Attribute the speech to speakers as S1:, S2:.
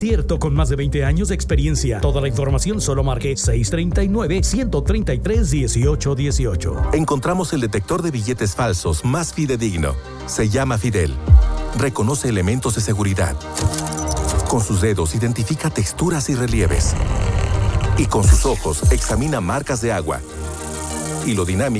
S1: Cierto, con más de 20 años de experiencia. Toda la información solo marque 639-133-1818.
S2: Encontramos el detector de billetes falsos más fidedigno. Se llama Fidel. Reconoce elementos de seguridad. Con sus dedos identifica texturas y relieves. Y con sus ojos examina marcas de agua. Y lo dinámico